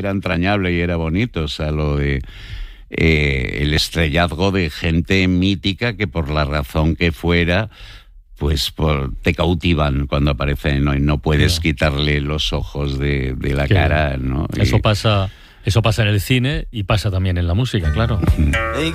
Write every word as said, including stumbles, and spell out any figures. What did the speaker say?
era entrañable y era bonito, o sea, lo de eh, el estrellazgo de gente mítica que por la razón que fuera, pues por, te cautivan cuando aparecen, ¿no? Y no puedes claro. quitarle los ojos de, de la claro. cara, ¿no? Eso y... pasa, eso pasa en el cine y pasa también en la música, claro.